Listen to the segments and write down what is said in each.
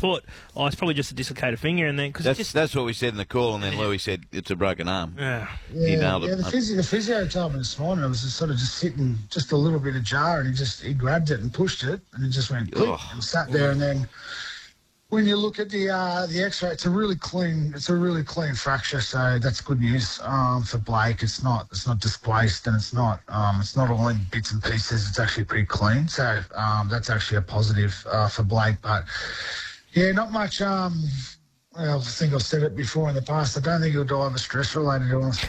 thought, oh, it's probably just a dislocated finger, and then because that's what we said in the call, and then Louis said it's a broken arm. He nailed it. The physio told me this morning it was just sort of just sitting, just a little bit ajar, and he grabbed it and pushed it, and it just went click and sat there, and then. When you look at the X-ray, it's a really clean fracture, so that's good news for Blake. It's not displaced, and it's not all in bits and pieces. It's actually pretty clean, so that's actually a positive for Blake. But yeah, not much. Well, I think I've said it before in the past. I don't think he'll die of a stress-related illness,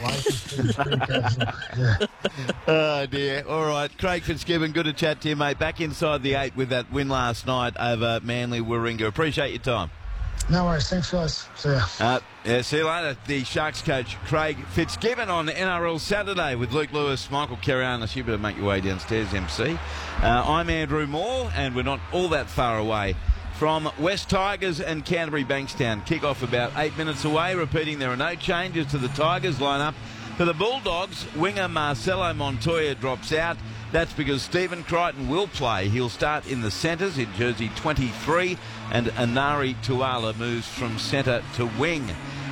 Blake. Yeah. Oh, dear. All right. Craig Fitzgibbon, good to chat to you, mate. Back inside the 8 with that win last night over Manly Warringah. Appreciate your time. No worries. Thanks, guys. See ya. See you later. The Sharks coach, Craig Fitzgibbon, on NRL Saturday with Luke Lewis, Michael Carianis. You better make your way downstairs, MC. I'm Andrew Moore, and we're not all that far away from West Tigers and Canterbury Bankstown. Kick-off about 8 minutes away. Repeating, there are no changes to the Tigers lineup. For the Bulldogs, winger Marcelo Montoya drops out. That's because Stephen Crichton will play. He'll start in the centres in jersey 23, and Anari Tuala moves from centre to wing.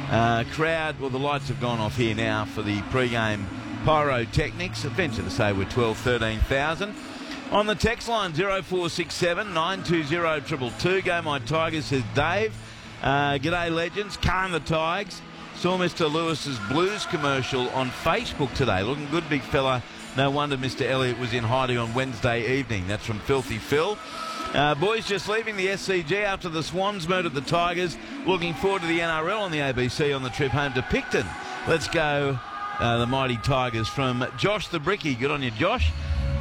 The lights have gone off here now for the pre-game pyrotechnics. Venture to say we're 13,000. On the text line, 0467 920 222. Go My Tigers, says Dave. G'day, legends. Calm the Tigers. Saw Mr. Lewis's Blues commercial on Facebook today. Looking good, big fella. No wonder Mr. Elliott was in hiding on Wednesday evening. That's from Filthy Phil. Boys just leaving the SCG after the Swans murdered the Tigers. Looking forward to the NRL on the ABC on the trip home to Picton. Let's go, the mighty Tigers, from Josh the Bricky. Good on you, Josh.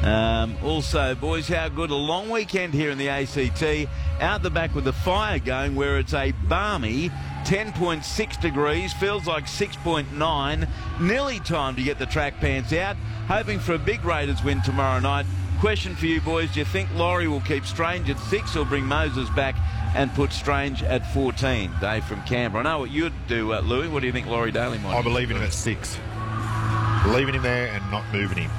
Also, boys, how good a long weekend here in the ACT. Out the back with the fire going, where it's a balmy 10.6 degrees, feels like 6.9. Nearly time to get the track pants out. Hoping for a big Raiders win tomorrow night. Question for you, boys. Do you think Laurie will keep Strange at 6 or bring Moses back and put Strange at 14? Dave from Canberra. I know what you'd do, Louis. What do you think Laurie Daly might do? I believe in him at 6. Leaving him there and not moving him.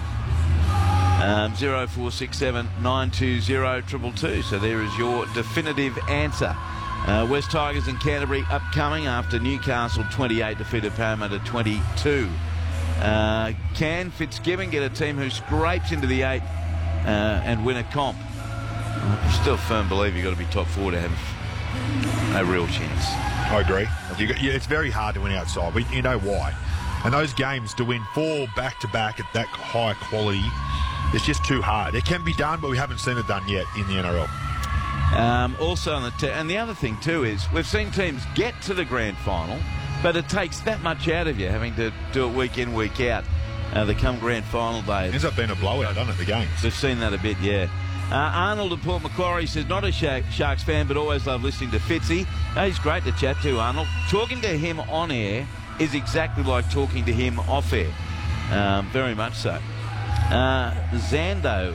0467 920 222. So there is your definitive answer. West Tigers and Canterbury upcoming after Newcastle 28 defeated Parramatta 22. Can Fitzgibbon get a team who scrapes into the 8 and win a comp? I'm still a firm believer you've got to be top 4 to have a real chance. I agree. It's very hard to win outside, but you know why. And those games, to win 4 back-to-back at that high quality, it's just too hard. It can be done, but we haven't seen it done yet in the NRL. Also, and the other thing too is we've seen teams get to the grand final, but it takes that much out of you having to do it week in, week out. They come grand final day. It ends up being a blowout, doesn't it, the games? We've seen that a bit, yeah. Arnold at Port Macquarie says, not a Sharks fan, but always love listening to Fitzy. He's great to chat to, Arnold. Talking to him on air is exactly like talking to him off air. Very much so. Xandro,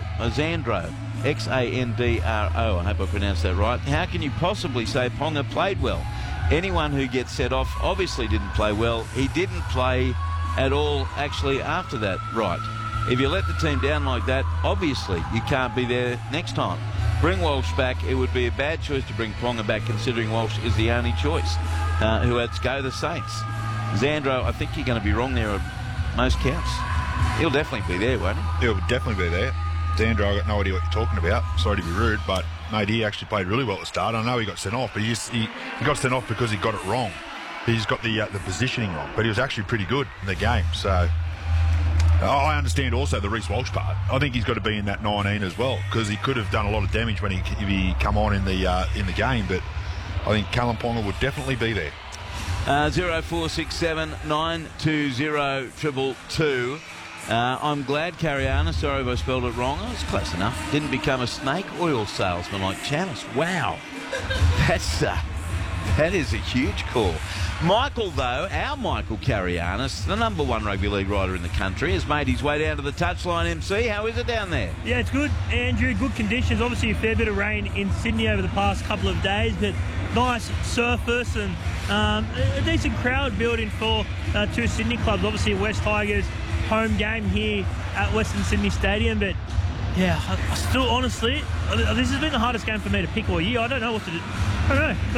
Xandro, I hope I pronounced that right. How can you possibly say Ponga played well? Anyone who gets set off obviously didn't play well. He didn't play at all actually after that, right? If you let the team down like that, obviously you can't be there next time. Bring Walsh back. It would be a bad choice to bring Ponga back, considering Walsh is the only choice who had to go the Saints. Xandro, I think you're going to be wrong there on most counts. He'll definitely be there, won't he? He'll definitely be there. Xandro, I got no idea what you're talking about. Sorry to be rude, but mate, he actually played really well at the start. I know he got sent off, but he got sent off because he got it wrong. He's got the positioning wrong, but he was actually pretty good in the game. So I understand also the Reece Walsh part. I think he's got to be in that 19 as well, because he could have done a lot of damage when if he come on in the game. But I think Callum Ponga would definitely be there. 0467 920 222. I'm glad, Cariana. Sorry if I spelled it wrong. Oh, it's close enough. Didn't become a snake oil salesman like Chanis. Wow. That is a huge call. Michael, though, our Michael Carianis, the #1 rugby league writer in the country, has made his way down to the touchline. MC, how is it down there? Yeah, it's good, Andrew. Good conditions. Obviously, a fair bit of rain in Sydney over the past couple of days, but nice surface and a decent crowd building for 2 Sydney clubs. Obviously, West Tigers home game here at Western Sydney Stadium, but yeah, I still honestly, this has been the hardest game for me to pick all year. I don't know what to do. I don't know.